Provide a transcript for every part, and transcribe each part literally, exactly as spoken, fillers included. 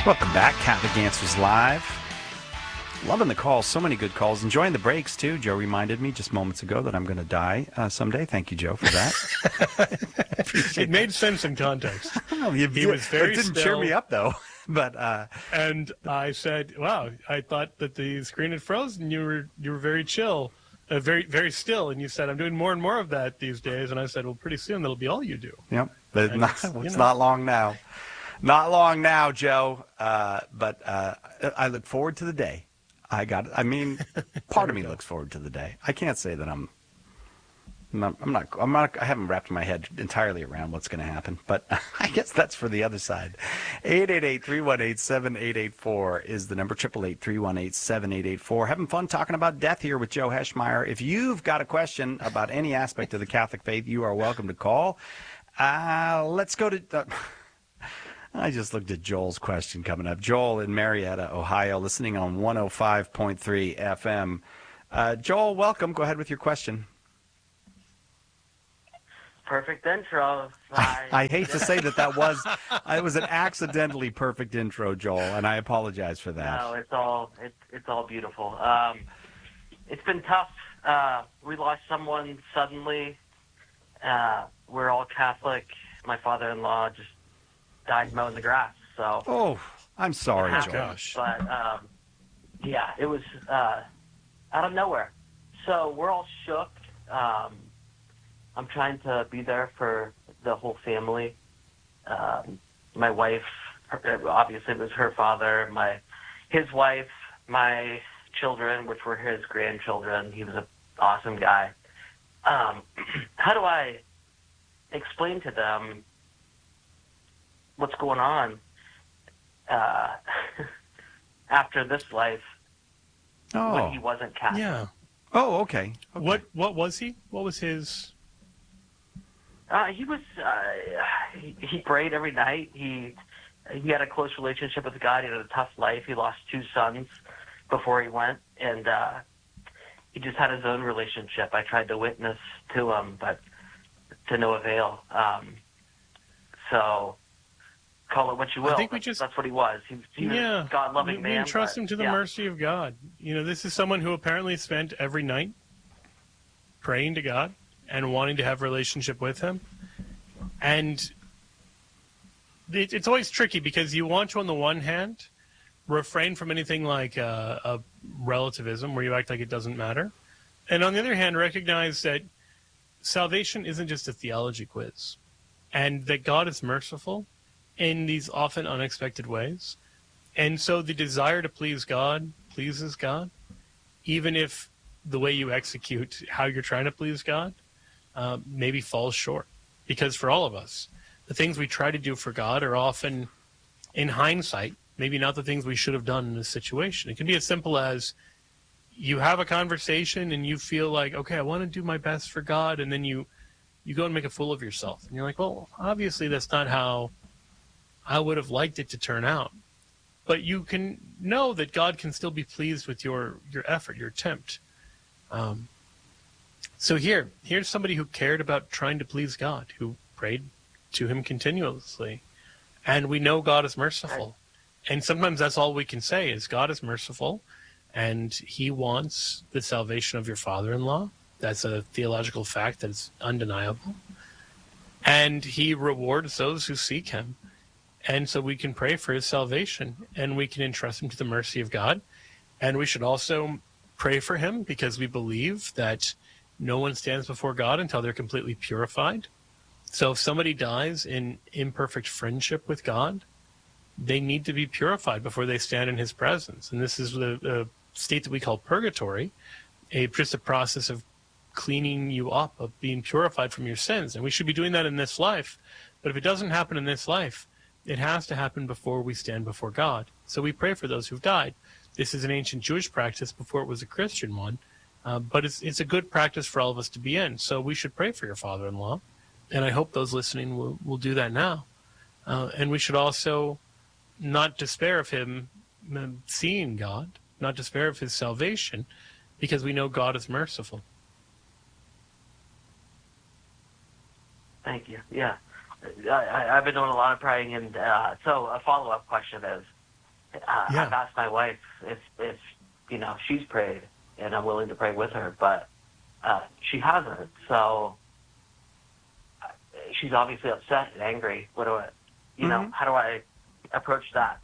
Welcome back, Catholic Answers Live. Loving the calls, so many good calls. Enjoying the breaks, too. Joe reminded me just moments ago that I'm going to die uh, someday. Thank you, Joe, for that. It made sense in context. Well, you, He was very It didn't still. cheer me up, though. But uh, And I said, wow, I thought that the screen had frozen. You were you were very chill, uh, very very still. And you said, I'm doing more and more of that these days. And I said, well, pretty soon that'll be all you do. Yep, but And not, it's, it's, you know. not long now. Not long now, Joe. Uh, but uh, I look forward to the day. I got. I mean, part of me looks forward to the day. I can't say that I'm. I'm not. I'm not. I'm not I haven't wrapped my head entirely around what's going to happen, but I guess that's for the other side. eight eight eight, three one eight, seven eight eight four is the number. Triple eight three one eight seven eight eight four. Having fun talking about death here with Joe Heschmeyer. If you've got a question about any aspect of the Catholic faith, you are welcome to call. Uh, let's go to. Uh, I just looked at Joel's question coming up. Joel in Marietta, Ohio, listening on one oh five point three F M. Uh, Joel, welcome. Go ahead with your question. Perfect intro. I, I hate to say that that was it was an accidentally perfect intro, Joel, and I apologize for that. No, it's all it's it's all beautiful. Um, it's been tough. Uh, we lost someone suddenly. Uh, we're all Catholic. My father-in-law just died mowing the grass. So. Oh, I'm sorry, happened, Joel. Gosh. But um, yeah, it was uh, out of nowhere. So we're all shook. Um, I'm trying to be there for the whole family. Um, my wife, her, obviously, it was her father. My, his wife, my children, which were his grandchildren. He was an awesome guy. Um, how do I explain to them what's going on uh, after this life Oh, when he wasn't Catholic? Yeah. oh, okay. okay. What what was he? What was his? Uh, he was. Uh, he, he prayed every night. He he had a close relationship with God. He had a tough life. He lost two sons before he went, and uh, he just had his own relationship. I tried to witness to him, but to no avail. Um, so call it what you will. I think we that's, just- that's what he was. He, he was Yeah. a God-loving we, man. We entrust but, him to the yeah. mercy of God. You know, this is someone who apparently spent every night praying to God and wanting to have a relationship with him. And it, it's always tricky because you want to, on the one hand, refrain from anything like uh, a relativism where you act like it doesn't matter. And on the other hand, recognize that salvation isn't just a theology quiz and that God is merciful in these often unexpected ways. And so the desire to please God pleases God, even if the way you execute how you're trying to please God uh, maybe falls short. Because for all of us, the things we try to do for God are often, in hindsight, maybe not the things we should have done in this situation. It can be as simple as you have a conversation and you feel like, okay, I want to do my best for God, and then you, you go and make a fool of yourself. And you're like, well, obviously that's not how I would have liked it to turn out. But you can know that God can still be pleased with your, your effort, your attempt. Um, so here, here's somebody who cared about trying to please God, who prayed to him continuously. And we know God is merciful. And sometimes that's all we can say is God is merciful, and he wants the salvation of your father-in-law. That's a theological fact that is undeniable. And he rewards those who seek him. And so we can pray for his salvation, and we can entrust him to the mercy of God. And we should also pray for him because we believe that no one stands before God until they're completely purified. So if somebody dies in imperfect friendship with God, they need to be purified before they stand in his presence. And this is the, the state that we call purgatory, a just a process of cleaning you up, of being purified from your sins. And we should be doing that in this life. But if it doesn't happen in this life, it has to happen before we stand before God. So we pray for those who've died. This is an ancient Jewish practice before it was a Christian one. Uh, but it's, it's a good practice for all of us to be in. So we should pray for your father-in-law. And I hope those listening will, will do that now. Uh, and we should also not despair of him seeing God, not despair of his salvation, because we know God is merciful. Thank you. Yeah. I, I, I've been doing a lot of praying, and uh, so a follow-up question is, Uh, Yeah. I've asked my wife if, if, you know, she's prayed, and I'm willing to pray with her, but uh, she hasn't. So uh, she's obviously upset and angry. What do I, you know, Mhm. how do I approach that?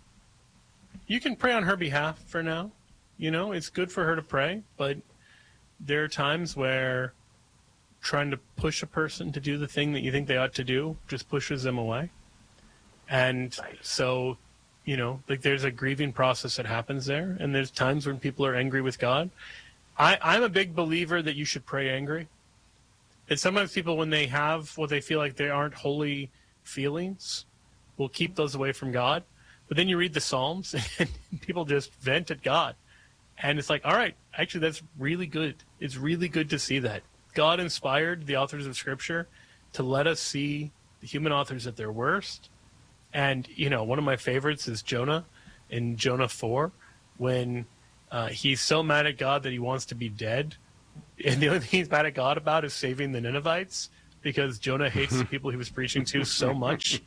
You can pray on her behalf for now. You know, it's good for her to pray, but there are times where trying to push a person to do the thing that you think they ought to do just pushes them away. And Right. so, you know, like there's a grieving process that happens there, and there's times when people are angry with God. I, I'm a big believer that you should pray angry. And sometimes people, when they have what they feel like they aren't holy feelings, will keep those away from God. But then you read the Psalms, and people just vent at God. And it's like, all right, actually, that's really good. It's really good to see that. God inspired the authors of Scripture to let us see the human authors at their worst. And, you know, one of my favorites is Jonah in Jonah four, when uh, he's so mad at God that he wants to be dead. And the only thing he's mad at God about is saving the Ninevites, because Jonah hates the people he was preaching to so much.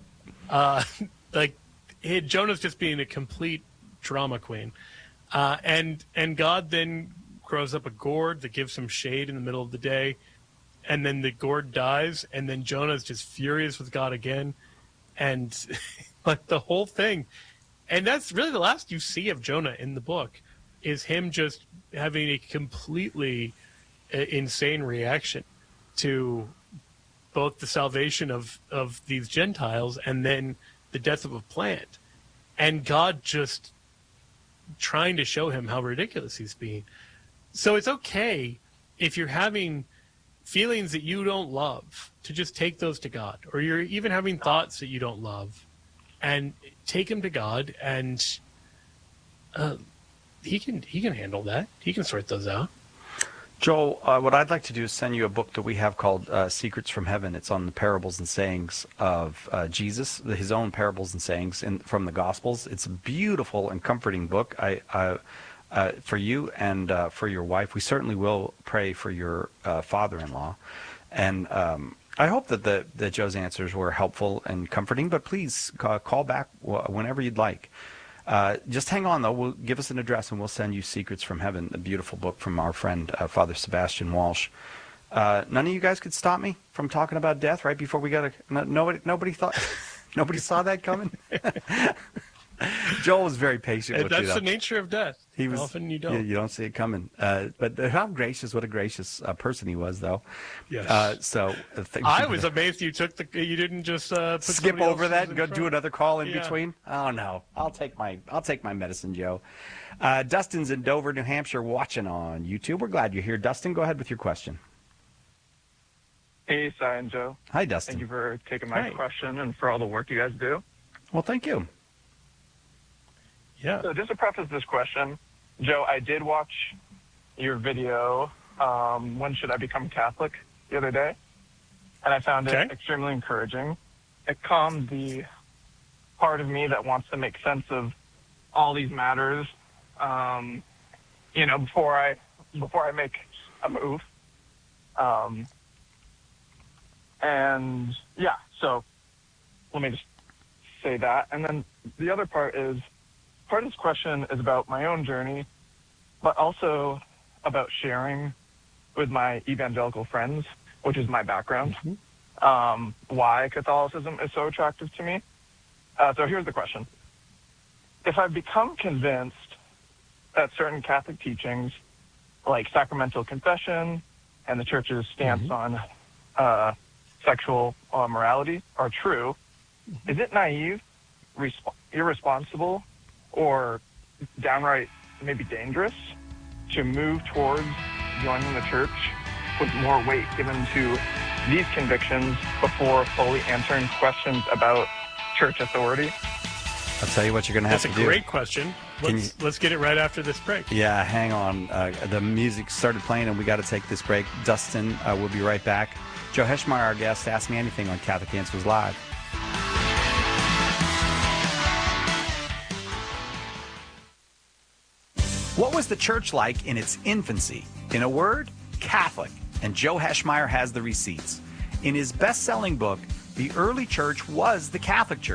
Uh, like, he, Jonah's just being a complete drama queen. Uh, and and God then grows up a gourd that gives him shade in the middle of the day, and then the gourd dies, and then Jonah's just furious with God again, and like the whole thing. And that's really the last you see of Jonah in the book, is him just having a completely uh, insane reaction to both the salvation of, of these Gentiles and then the death of a plant. And God just trying to show him how ridiculous he's being. So it's okay if you're having feelings that you don't love to just take those to God, or you're even having thoughts that you don't love, and take them to God, and uh, he can he can handle that. He can sort those out. Joel, uh, what I'd like to do is send you a book that we have called uh, Secrets from Heaven. It's on the parables and sayings of uh, Jesus, his own parables and sayings in, from the Gospels. It's a beautiful and comforting book. I, I uh, for you and uh, for your wife. We certainly will pray for your uh, father-in-law. And um, I hope that the that Joe's answers were helpful and comforting, but please call, call back whenever you'd like. Uh, just hang on, though. We'll give us an address, and we'll send you Secrets from Heaven, a beautiful book from our friend, uh, Father Sebastian Walsh. Uh, none of you guys could stop me from talking about death right before we got a... No, nobody, nobody thought... Nobody saw that coming? Joel was very patient And with that's you, though. the nature of death. He was, Often you don't. You, you don't see it coming. Uh, but how gracious, what a gracious uh, person he was, though. Yes. Uh, so uh, thank I you for was that. amazed you took the. You didn't just uh, put Skip somebody over else's that in and go front. do another call in Yeah. between. Oh no, I'll take my I'll take my medicine, Joe. Uh, Dustin's in Dover, New Hampshire, watching on YouTube. We're glad you're here, Dustin. Go ahead with your question. Hey, Cy and Joe. Hi, Dustin. Thank you for taking my Hi. question and for all the work you guys do. Well, thank you. Yeah. So just to preface this question, Joe, I did watch your video, um, When Should I Become Catholic, the other day, and I found Okay. it extremely encouraging. It calmed the part of me that wants to make sense of all these matters, um, you know, before I before I make a move. Um, and yeah, so let me just say that. And then the other part is, part of this question is about my own journey, but also about sharing with my evangelical friends, which is my background, Mm-hmm. um, why Catholicism is so attractive to me. Uh, so here's the question. If I've become convinced that certain Catholic teachings, like sacramental confession and the Church's stance Mm-hmm. on uh, sexual uh, morality are true, Mm-hmm. is it naive, resp- irresponsible, or downright maybe dangerous to move towards joining the Church with more weight given to these convictions before fully answering questions about Church authority? I'll tell you what you're going to have That's to a do. great question. Can Let's let's get it right after this break. Yeah, hang on. Uh, the music started playing, and we got to take this break. Dustin, uh, we'll be right back. Joe Heschmeyer, our guest, Ask Me Anything on Catholic Answers Live. What was the church like in its infancy? In a word, Catholic. And Joe Heschmeyer has the receipts. In his best-selling book, The Early Church Was the Catholic Church,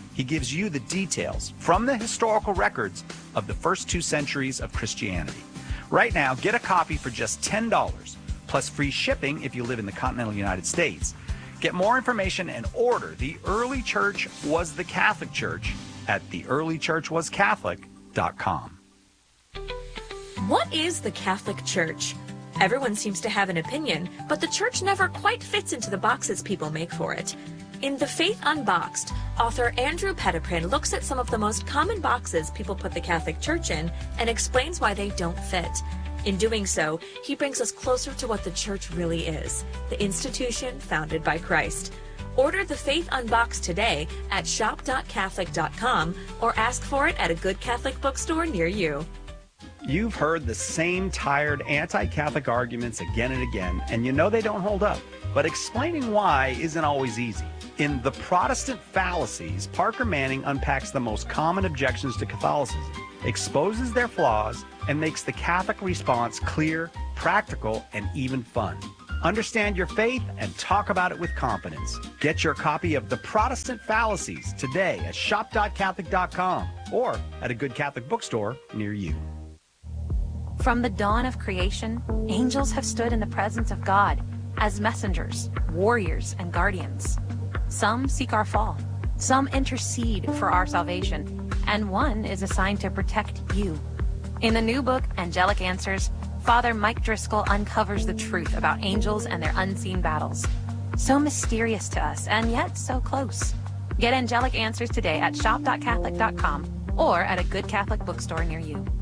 He gives you the details from the historical records of the first two centuries of Christianity. Right now, get a copy for just ten dollars, plus free shipping if you live in the continental United States. Get more information and order The Early Church Was the Catholic Church at the early church was catholic dot com. What is the Catholic Church? Everyone seems to have an opinion, but the church never quite fits into the boxes people make for it. In The Faith Unboxed, author Andrew Petiprin looks at some of the most common boxes people put the Catholic Church in and explains why they don't fit. In doing so, he brings us closer to what the church really is, the institution founded by Christ. Order The Faith Unboxed today at shop dot catholic dot com or ask for it at a good Catholic bookstore near you. You've heard the same tired anti-Catholic arguments again and again, and you know they don't hold up. But explaining why isn't always easy. In The Protestant Fallacies, Parker Manning unpacks the most common objections to Catholicism, exposes their flaws, and makes the Catholic response clear, practical, and even fun. Understand your faith and talk about it with confidence. Get your copy of The Protestant Fallacies today at shop dot catholic dot com or at a good Catholic bookstore near you. From the dawn of creation, angels have stood in the presence of God as messengers, warriors, and guardians. Some seek our fall, some intercede for our salvation, and one is assigned to protect you. In the new book, Angelic Answers, Father Mike Driscoll uncovers the truth about angels and their unseen battles. So mysterious to us, and yet so close. Get Angelic Answers today at shop dot catholic dot com or at a good Catholic bookstore near you.